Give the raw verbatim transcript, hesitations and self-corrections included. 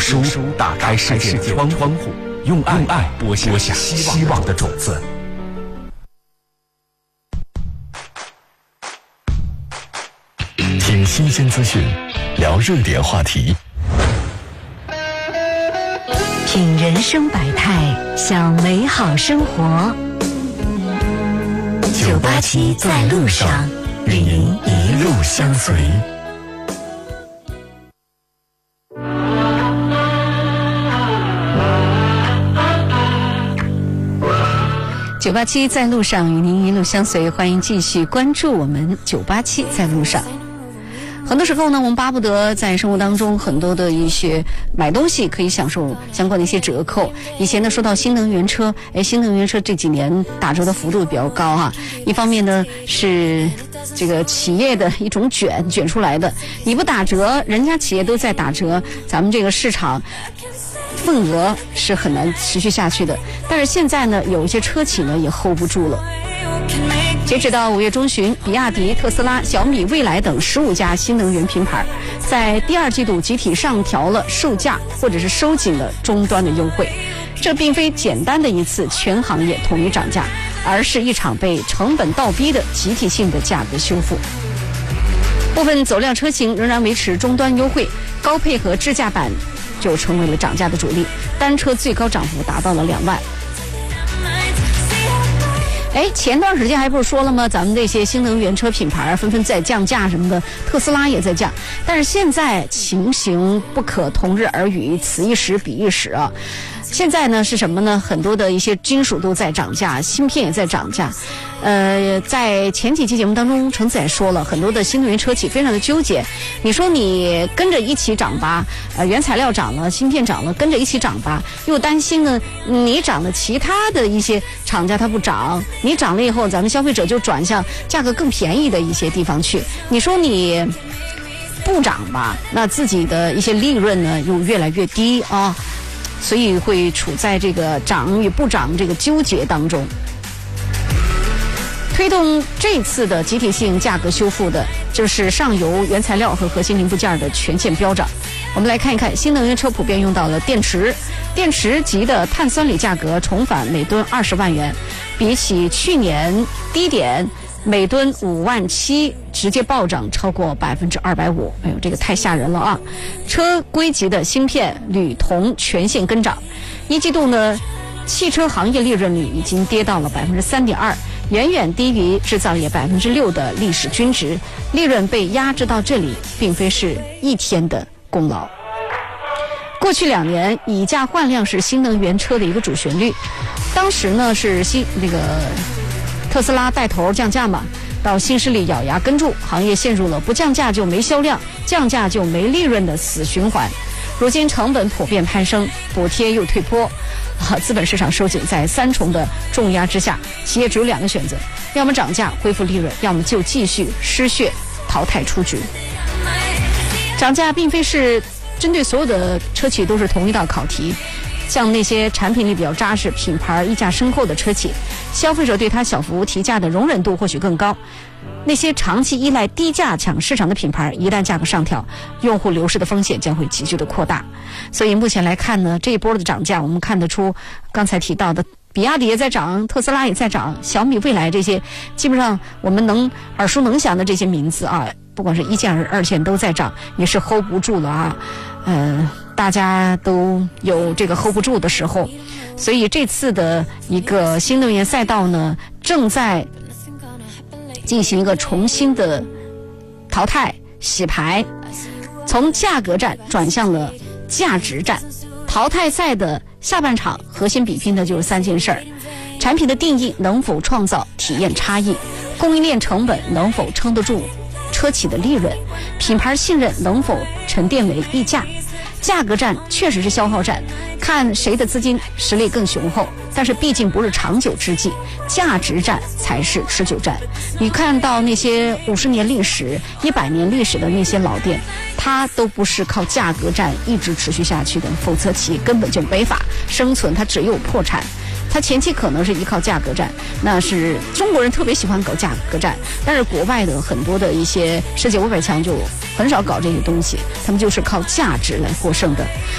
书打开世界的窗户，用爱播下希望的种子。听新鲜资讯，聊热点话题， 品人生百态，享美好生活。九八七在路上，与您一路相随。九八七在路上，与您一路相随，欢迎继续关注我们九八七在路上。很多时候呢，我们巴不得在生活当中很多的一些买东西可以享受相关的一些折扣。以前呢，说到新能源车，哎，新能源车这几年打折的幅度比较高啊。一方面呢是这个企业的一种卷卷出来的，你不打折，人家企业都在打折，咱们这个市场份额是很难持续下去的。但是现在呢，有一些车企呢也 hold 不住了。截止到五月中旬，比亚迪、特斯拉、小米、蔚来等十五家新能源品牌在第二季度集体上调了售价，或者是收紧了终端的优惠。这并非简单的一次全行业统一涨价，而是一场被成本倒逼的集体性的价格修复。部分走量车型仍然维持终端优惠，高配和智驾版就成为了涨价的主力，单车最高涨幅达到了两万。哎，前段时间还不是说了吗？咱们这些新能源车品牌纷纷在降价什么的，特斯拉也在降。但是现在情形不可同日而语，此一时彼一时啊。现在呢是什么呢？很多的一些金属都在涨价，芯片也在涨价。呃，在前几期节目当中，程子也说了，很多的新能源车企非常的纠结。你说你跟着一起涨吧，呃，原材料涨了，芯片涨了，跟着一起涨吧，又担心呢，你涨了，其他的一些厂家它不涨，你涨了以后，咱们消费者就转向价格更便宜的一些地方去。你说你不涨吧，那自己的一些利润呢又越来越低啊。所以会处在这个涨与不涨这个纠结当中。推动这次的集体性价格修复的，就是上游原材料和核心零部件的全线飙涨。我们来看一看，新能源车普遍用到了电池，电池级的碳酸锂价格重返每吨二十万元，比起去年低点每吨五万七，直接暴涨超过百分之二百五。哎呦，这个太吓人了啊！车规级的芯片、铝、铜全线跟涨。一季度呢，汽车行业利润率已经跌到了百分之三点二，远远低于制造业百分之六的历史均值。利润被压制到这里，并非是一天的功劳。过去两年，以价换量是新能源车的一个主旋律。当时呢，是新那个。特斯拉带头降价嘛，到新势力咬牙跟住，行业陷入了不降价就没销量，降价就没利润的死循环。如今成本普遍攀升，补贴又退坡，啊，资本市场收紧，在三重的重压之下，企业只有两个选择：要么涨价恢复利润，要么就继续失血淘汰出局。涨价并非是针对所有的车企都是同一道考题。像那些产品力比较扎实、品牌溢价深厚的车企，消费者对它小幅提价的容忍度或许更高。那些长期依赖低价抢市场的品牌，一旦价格上调，用户流失的风险将会急剧的扩大。所以目前来看呢，这一波的涨价，我们看得出刚才提到的比亚迪也在涨，特斯拉也在涨，小米、蔚来这些基本上我们能耳熟能详的这些名字啊，不管是一线二线都在涨，也是 hold 不住了啊。呃，大家都有这个 hold 不住的时候，所以这次的一个新能源赛道呢，正在进行一个重新的淘汰洗牌，从价格战转向了价值战。淘汰赛的下半场核心比拼的就是三件事儿：产品的定义能否创造体验差异，供应链成本能否撑得住车企的利润，品牌信任能否沉淀为溢价。价格战确实是消耗战，看谁的资金实力更雄厚，但是毕竟不是长久之计，价值战才是持久战。你看到那些五十年历史、一百年历史的那些老店，它都不是靠价格战一直持续下去的，否则企业根本就没法生存，它只有破产。它前期可能是依靠价格战，那是中国人特别喜欢搞价格战，但是国外的很多的一些世界五百强就很少搞这些东西，他们就是靠价值来获胜的。